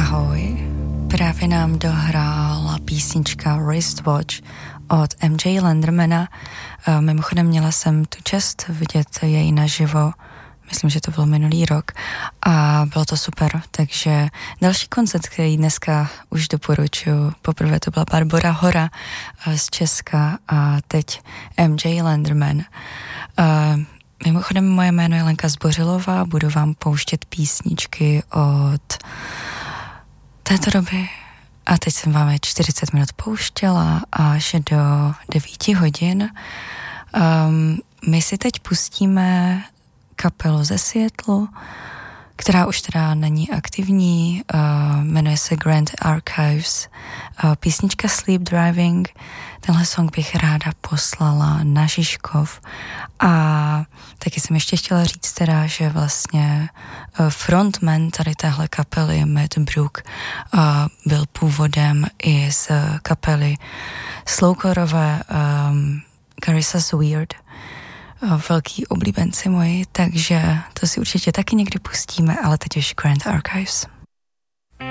Ahoj, právě nám dohrála písnička Wristwatch od MJ Lendermana. Mimochodem měla jsem tu čest vidět jej naživo, myslím, že to bylo minulý rok a bylo to super, takže další koncert, který dneska už doporučuji, poprvé to byla Barbora Hora z Česka a teď MJ Lenderman. Mimochodem moje jméno je Lenka Zbořilová, budu vám pouštět písničky od této doby a teď jsem vám je 40 minut pouštěla až do 9 hodin. My si teď pustíme kapelu ze Seattlu, která už teda není aktivní, jmenuje se Grand Archives. Písnička Sleep Driving, tenhle song bych ráda poslala na Žižkov a taky jsem ještě chtěla říct teda, že vlastně frontman tady téhle kapely Matt Brook byl původem i z kapely slowcoreové Carissa's Weird, velký oblíbenci moji, takže to si určitě taky někdy pustíme, ale teď už Grand Archives.